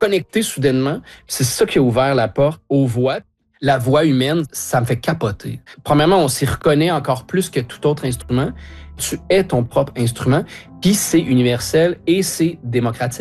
connecté soudainement. C'est ça qui a ouvert la porte aux voix. La voix humaine, ça me fait capoter. Premièrement, on s'y reconnaît encore plus que tout autre instrument. Tu es ton propre instrument, puis c'est universel et c'est démocratique.